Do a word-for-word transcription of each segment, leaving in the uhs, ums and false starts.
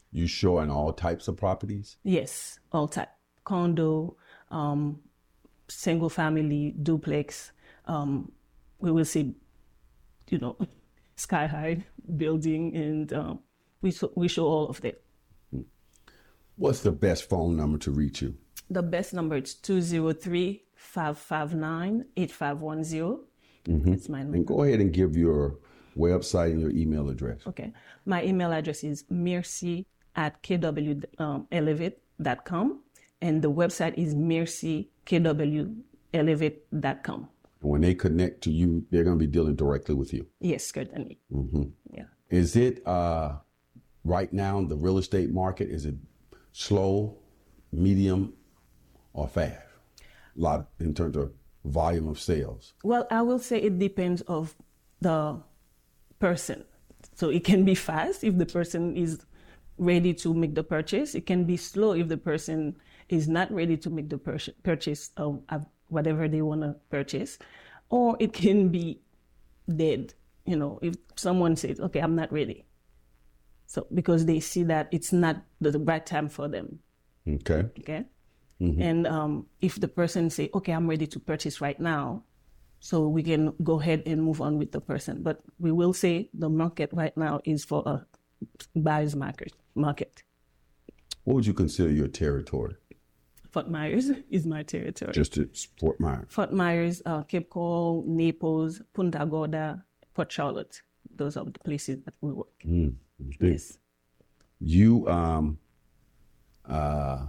You show in all types of properties? Yes, all type. Condo, um, single family, duplex. Um, we will see, you know, sky high building, and um, we show, we show all of that. What's the best phone number to reach you? The best number is two zero three, five five nine, eight five one zero. Mm-hmm. It's my number. And go ahead and give your website and your email address. Okay. My email address is mercy at k w elevate dot com, and the website is mercy k w elevate dot com. When they connect to you, they're going to be dealing directly with you. Yes, certainly. Mm-hmm. Yeah. Is it uh, right now the real estate market? Is it slow, medium, or fast? A lot in terms of volume of sales. Well, I will say it depends of the person. So it can be fast if the person is ready to make the purchase. It can be slow if the person is not ready to make the pur- purchase of, of whatever they want to purchase. Or it can be dead, you know, if someone says, okay, I'm not ready. So because they see that it's not the right time for them. Okay. Okay. Mm-hmm. And um, if the person say, okay, I'm ready to purchase right now, so we can go ahead and move on with the person. But we will say the market right now is for a buyer's market. market. What would you consider your territory? Fort Myers is my territory. Just to Fort Myers? Fort Myers, uh, Cape Coral, Naples, Punta Gorda, Port Charlotte. Those are the places that we work. Mm, yes. You um, uh,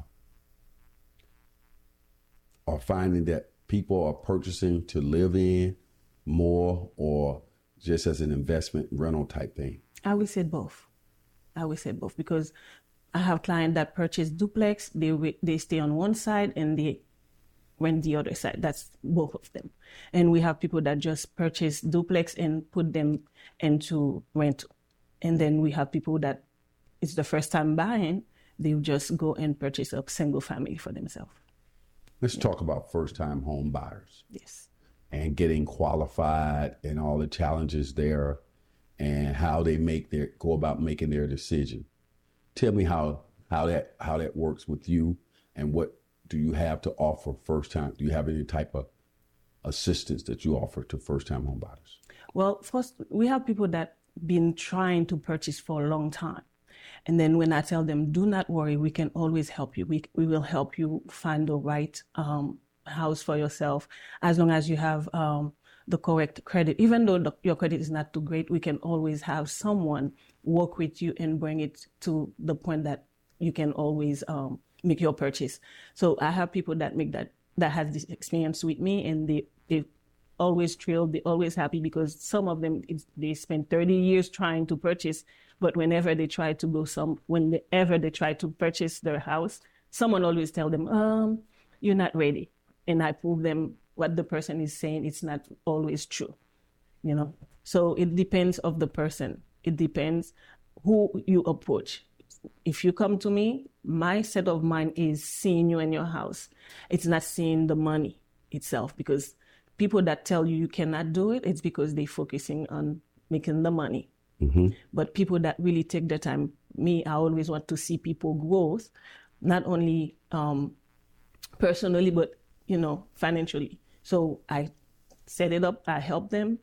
are finding that people are purchasing to live in more, or just as an investment rental type thing? I will say both. I will say both, because I have clients that purchase duplex, they they stay on one side and they rent the other side. That's both of them. And we have people that just purchase duplex and put them into rental. And then we have people that it's the first time buying, they'll just go and purchase a single family for themselves. Let's yeah. talk about first-time home buyers. Yes. And getting qualified and all the challenges there and how they make their go about making their decision. Tell me how how that how that works with you, and what do you have to offer first time? Do you have any type of assistance that you offer to first-time home buyers? Well, first, we have people that been trying to purchase for a long time. And then when I tell them, do not worry, we can always help you. We we will help you find the right um, house for yourself, as long as you have um, the correct credit. Even though the, your credit is not too great, we can always have someone work with you and bring it to the point that you can always um, make your purchase. So I have people that make that, that has this experience with me, and they, they always thrilled, they always happy, because some of them, it's, they spend thirty years trying to purchase, but whenever they try to go some, whenever they try to purchase their house, someone always tell them, um, you're not ready. And I prove them what the person is saying, it's not always true, you know? So it depends of the person. It depends who you approach. If you come to me, my set of mind is seeing you in your house. It's not seeing the money itself, because people that tell you you cannot do it, it's because they're focusing on making the money. Mm-hmm. But people that really take the time, me, I always want to see people growth, not only um, personally, but, you know, financially. So I set it up, I help them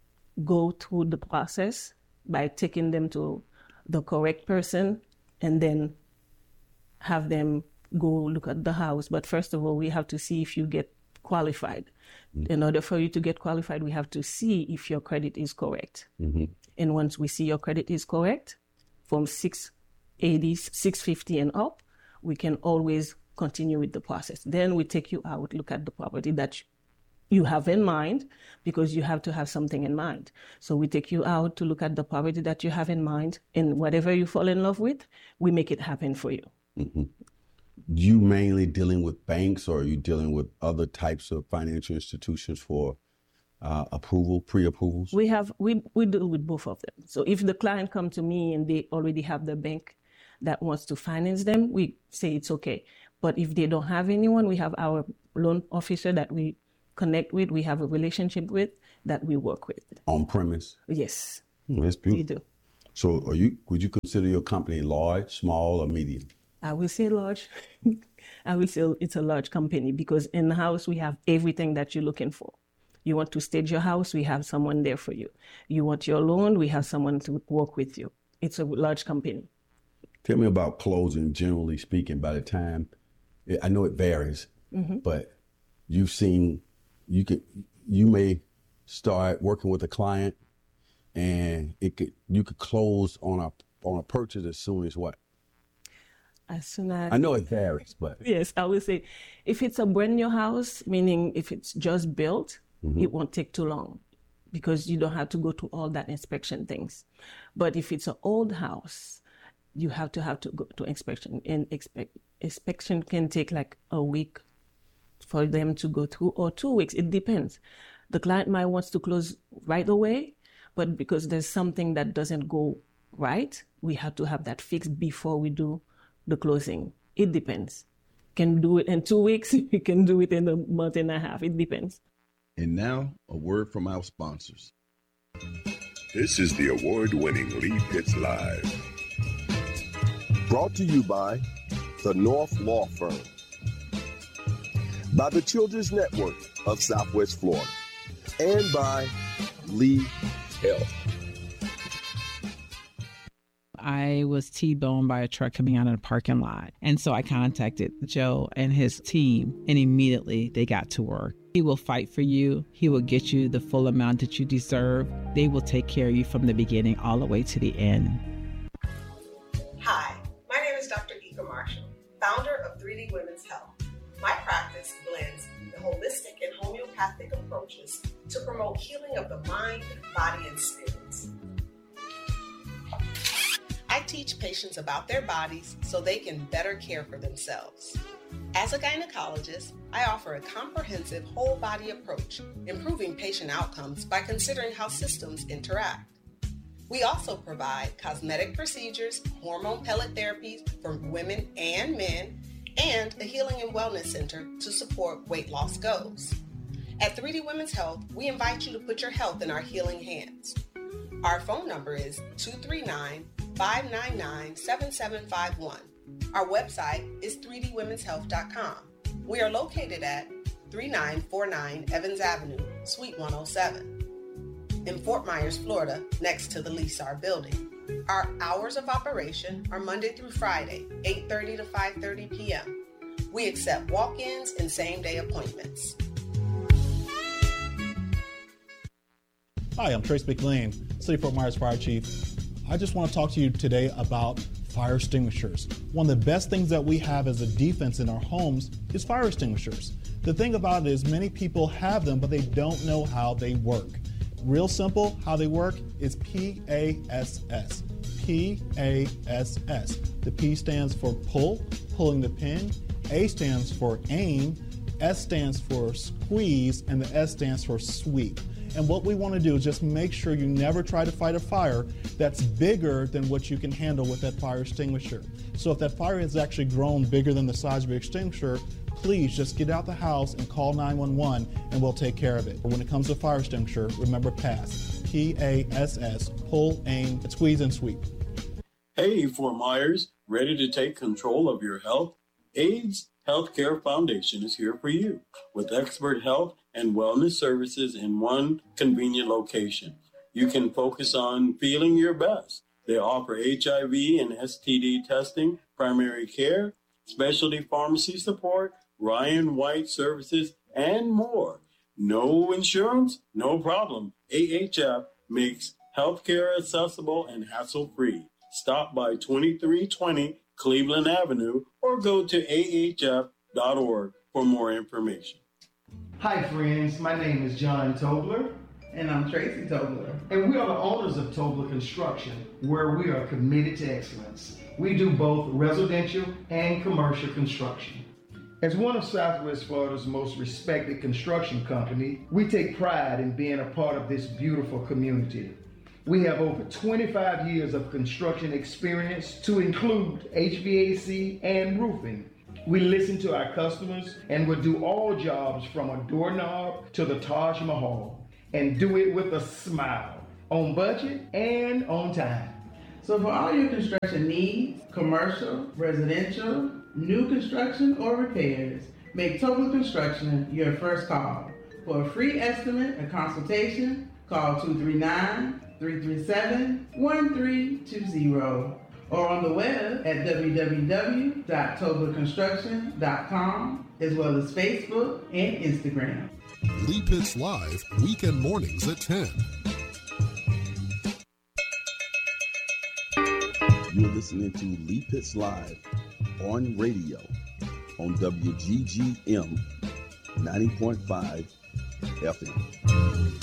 go through the process by taking them to the correct person, and then have them go look at the house. But first of all, we have to see if you get qualified. Mm-hmm. In order for you to get qualified, we have to see if your credit is correct. Mm-hmm. And once we see your credit is correct, from six eighty, six fifty and up, we can always continue with the process. Then we take you out, look at the property that you have in mind, because you have to have something in mind. So we take you out to look at the property that you have in mind, and whatever you fall in love with, we make it happen for you. Mm-hmm. You mainly dealing with banks, or are you dealing with other types of financial institutions for uh, approval, pre-approvals? We have we we deal with both of them. So if the client come to me and they already have the bank that wants to finance them, we say it's okay. But if they don't have anyone, we have our loan officer that we connect with, we have a relationship with, that we work with. On premise? Yes. Mm, that's beautiful. We do. So are you, would you consider your company large, small, or medium? I will say large. I will say it's a large company because in the house we have everything that you're looking for. You want to stage your house, we have someone there for you. You want your loan, we have someone to work with you. It's a large company. Tell me about closing, generally speaking, by the time, I know it varies, mm-hmm. but you've seen, you could, you may start working with a client and it could, you could close on a, on a purchase as soon as what? As soon as... I know it varies, but... Yes, I will say, if it's a brand new house, meaning if it's just built, mm-hmm. it won't take too long because you don't have to go to all that inspection things. But if it's an old house, you have to have to go to inspection. And expect, inspection can take like a week for them to go through, or two weeks. It depends. The client might want to close right away, but because there's something that doesn't go right, we have to have that fixed before we do the closing. It depends. Can do it in two weeks. We can do it in a month and a half. It depends. And now, a word from our sponsors. This is the award-winning Lee Pitts Live. Brought to you by the North Law Firm, by the Children's Network of Southwest Florida, and by Lee Health. I was T-boned by a truck coming out of the parking lot. And so I contacted Joe and his team, and immediately they got to work. He will fight for you. He will get you the full amount that you deserve. They will take care of you from the beginning all the way to the end. Hi, my name is Doctor Ika Marshall, founder of three D Women's Health. My practice blends the holistic and homeopathic approaches to promote healing of the mind, body, and spirits. I teach patients about their bodies so they can better care for themselves. As a gynecologist, I offer a comprehensive whole body approach, improving patient outcomes by considering how systems interact. We also provide cosmetic procedures, hormone pellet therapies for women and men, and a healing and wellness center to support weight loss goals. At three D Women's Health, we invite you to put your health in our healing hands. Our phone number is two three nine, five nine nine, seven seven five one. Our website is three d women's health dot com. We are located at thirty-nine forty-nine Evans Avenue, Suite one oh seven, in Fort Myers, Florida, next to the Lesar building. Our hours of operation are Monday through Friday, eight thirty to five thirty p.m. We accept walk-ins and same-day appointments. Hi, I'm Trace McLean, City Fort Myers Fire Chief. I just want to talk to you today about fire extinguishers. One of the best things that we have as a defense in our homes is fire extinguishers. The thing about it is many people have them, but they don't know how they work. Real simple, how they work is P A S S. P A S S. The P stands for pull, pulling the pin. A stands for aim. S stands for squeeze, and the S stands for sweep. And what we want to do is just make sure you never try to fight a fire that's bigger than what you can handle with that fire extinguisher. So if that fire has actually grown bigger than the size of your extinguisher, please just get out the house and call nine one one and we'll take care of it. When it comes to fire extinguisher, remember PASS. P A S S, pull, aim, squeeze, and sweep. Hey, Fort Myers, ready to take control of your health? AIDS Healthcare Foundation is here for you with expert health and wellness services in one convenient location. You can focus on feeling your best. They offer H I V and S T D testing, primary care, specialty pharmacy support, Ryan White services, and more. No insurance? No problem. A H F makes healthcare accessible and hassle-free. Stop by twenty-three twenty Cleveland Avenue or go to A H F dot org for more information. Hi friends, my name is John Tobler. And I'm Tracy Tobler. And we are the owners of Tobler Construction, where we are committed to excellence. We do both residential and commercial construction. As one of Southwest Florida's most respected construction company, we take pride in being a part of this beautiful community. We have over twenty-five years of construction experience to include H V A C and roofing. We listen to our customers and will do all jobs from a doorknob to the Taj Mahal and do it with a smile, on budget and on time. So for all your construction needs, commercial, residential, new construction, or repairs, make Tobler Construction your first call. For a free estimate or consultation, call two three nine, three three seven, one three two zero or on the web at w w w dot tobler construction dot com, as well as Facebook and Instagram. Lee Pitts Live, weekend mornings at ten. You're listening to Lee Pitts Live on radio on W G G M ninety point five F M.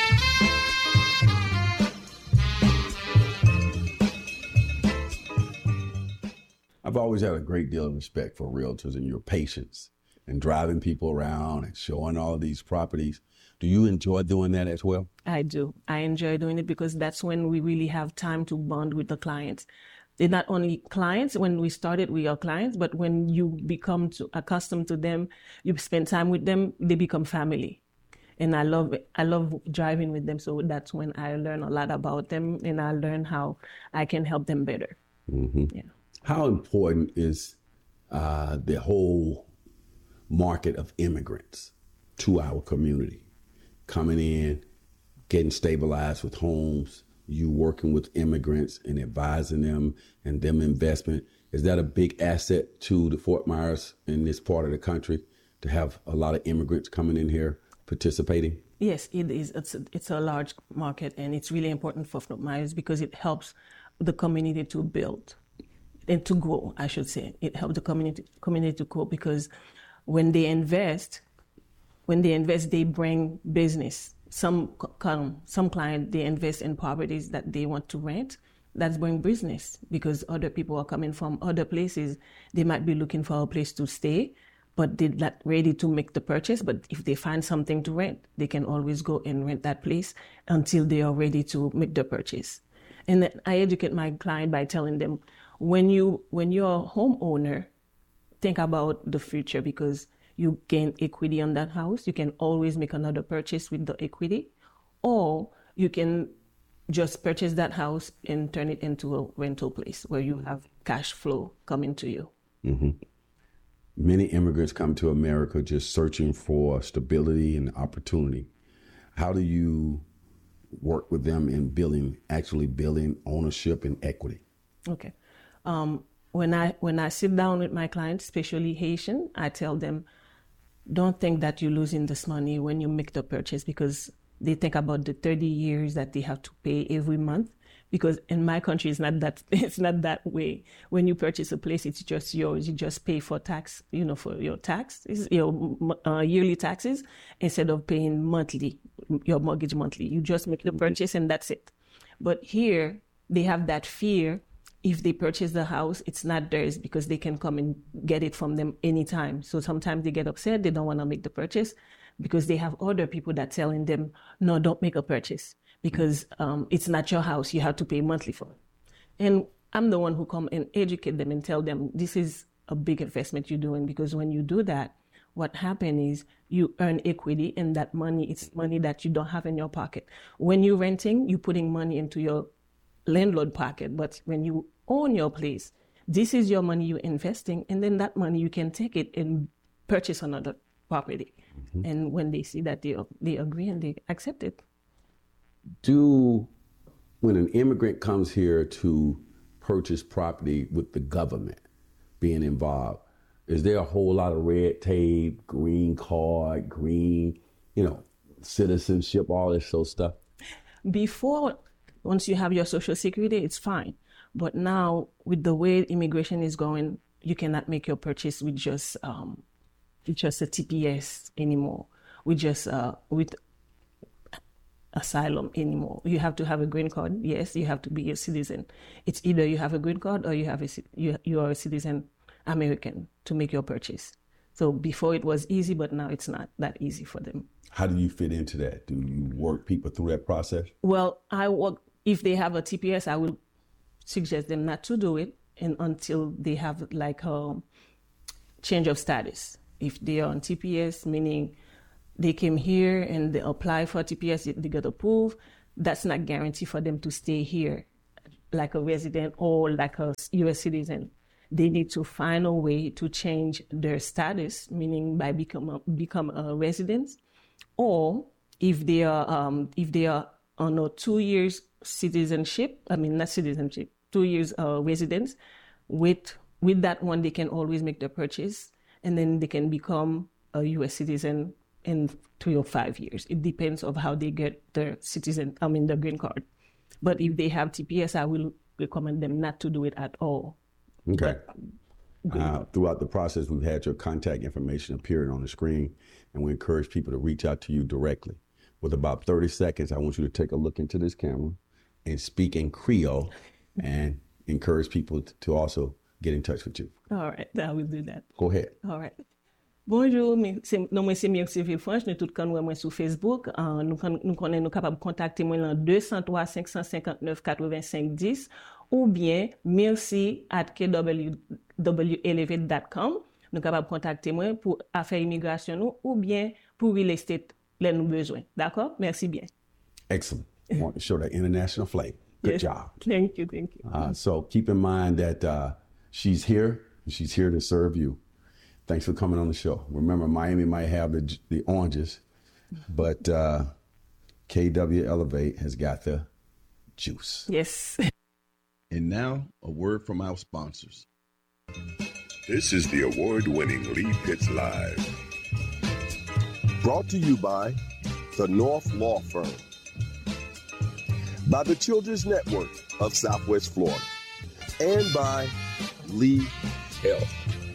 I've always had a great deal of respect for realtors and your patience and driving people around and showing all of these properties. Do you enjoy doing that as well? I do. I enjoy doing it because that's when we really have time to bond with the clients. They're not only clients. When we started, we are clients, but when you become to, accustomed to them, you spend time with them, they become family. And I love it. I love driving with them. So that's when I learn a lot about them and I learn how I can help them better. Mm-hmm. Yeah. How important is uh, the whole market of immigrants to our community? Coming in, getting stabilized with homes, you working with immigrants and advising them and them investment. Is that a big asset to the Fort Myers in this part of the country to have a lot of immigrants coming in here participating? Yes, it is. It's a, it's a large market and it's really important for Fort Myers because it helps the community to build and to grow, I should say. It helps the community community to grow because when they invest, when they invest, they bring business. Some some client, they invest in properties that they want to rent. That's bring business because other people are coming from other places. They might be looking for a place to stay, but they're not ready to make the purchase. But if they find something to rent, they can always go and rent that place until they are ready to make the purchase. And then I educate my client by telling them, when you when you're a homeowner, think about the future because you gain equity on that house. You can always make another purchase with the equity, or you can just purchase that house and turn it into a rental place where you have cash flow coming to you. Mm-hmm. Many immigrants come to America just searching for stability and opportunity. How do you work with them in building, actually building ownership and equity? Okay. Um, when I when I sit down with my clients, especially Haitian, I tell them, don't think that you're losing this money when you make the purchase because they think about the thirty years that they have to pay every month. Because in my country, it's not that it's not that way. When you purchase a place, it's just yours. You just pay for tax, you know, for your tax, your uh, yearly taxes, instead of paying monthly, your mortgage monthly. You just make the purchase and that's it. But here, they have that fear. If they purchase the house, it's not theirs because they can come and get it from them anytime. So sometimes they get upset. They don't want to make the purchase because they have other people that telling them, no, don't make a purchase because um, it's not your house. You have to pay monthly for it. And I'm the one who come and educate them and tell them this is a big investment you're doing because when you do that, what happens is you earn equity and that money, it's money that you don't have in your pocket. When you're renting, you're putting money into your landlord pocket, but when you own your place, this is your money you're investing, and then that money you can take it and purchase another property. Mm-hmm. And when they see that, they they agree and they accept it. Do when an immigrant comes here to purchase property with the government being involved, is there a whole lot of red tape, green card, green, you know, citizenship, all this sort of stuff? Before. Once you have your social security, it's fine. But now, with the way immigration is going, you cannot make your purchase with just um, with just a T P S anymore, with just uh, with asylum anymore. You have to have a green card. Yes, you have to be a citizen. It's either you have a green card or you have a you you are a citizen American to make your purchase. So before it was easy, but now it's not that easy for them. How do you fit into that? Do you work people through that process? Well, I work. If they have a T P S, I will suggest them not to do it and until they have like a change of status. If they are on T P S, meaning they came here and they apply for T P S, they get approved, that's not guaranteed for them to stay here like a resident or like a U S citizen, they need to find a way to change their status, meaning by become a, become a resident, or if they are um, if they are on a two years citizenship, I mean not citizenship, two years uh, residence, with with that one they can always make the purchase, and then they can become a U S citizen in three or five years. It depends on how they get their citizen, I mean the green card. But if they have T P S, I will recommend them not to do it at all. Okay. Uh, throughout the process, we've had your contact information appearing on the screen, and we encourage people to reach out to you directly. With about thirty seconds, I want you to take a look into this camera and speak in Creole and encourage people to also get in touch with you. All right, I will do that. Go ahead. All right. Bonjour, non moi c'est Merci Villefranche, nous tout kan moi sur Facebook, uh, nous nous connaissons nous capable contacter moi dans deux zéro trois, cinq cinq neuf, quatre-vingt-cinq, dix ou bien merci at k w w elevate dot com. Nous capable contacter moi pour affaires immigration nous ou bien pour real estate les nous besoin. D'accord? Merci bien. Excellent. I want to show that international flavor. Good Yes. job. Thank you, thank you. Uh, so keep in mind that uh, she's here, and she's here to serve you. Thanks for coming on the show. Remember, Miami might have the, the oranges, but uh, K W Elevate has got the juice. Yes. And now, a word from our sponsors. This is the award-winning Lee Pitts Live. Brought to you by the North Law Firm, by the Children's Network of Southwest Florida, and by Lee Health.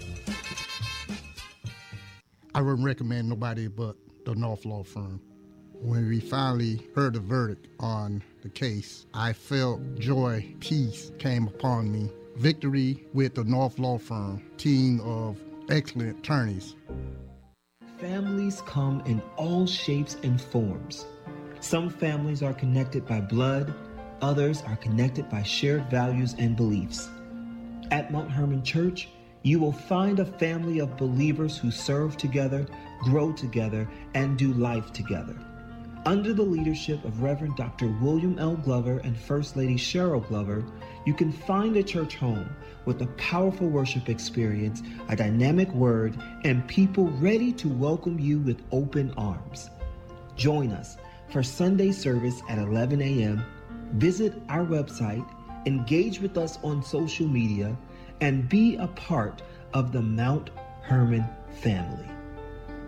I wouldn't recommend nobody but the North Law Firm. When we finally heard the verdict on the case, I felt joy, peace came upon me. Victory with the North Law Firm, team of excellent attorneys. Families come in all shapes and forms. Some families are connected by blood, others are connected by shared values and beliefs. At Mount Hermon Church, you will find a family of believers who serve together, grow together, and do life together. Under the leadership of Reverend Doctor William L. Glover and First Lady Cheryl Glover, you can find a church home with a powerful worship experience, a dynamic word, and people ready to welcome you with open arms. Join us for Sunday service at eleven a.m. Visit our website, engage with us on social media, and be a part of the Mount Hermon family.